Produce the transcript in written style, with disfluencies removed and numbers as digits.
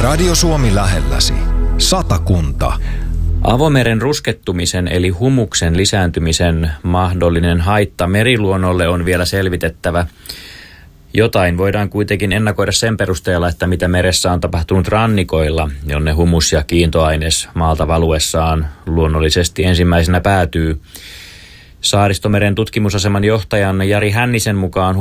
Radio Suomi lähelläsi. Satakunta. Avomeren ruskettumisen eli humuksen lisääntymisen mahdollinen haitta meriluonnolle on vielä selvitettävä. Jotain voidaan kuitenkin ennakoida sen perusteella, että mitä meressä on tapahtunut rannikoilla, jonne humus ja kiintoaines maalta valuessaan luonnollisesti ensimmäisenä päätyy. Saaristomeren tutkimusaseman johtajan Jari Hännisen mukaan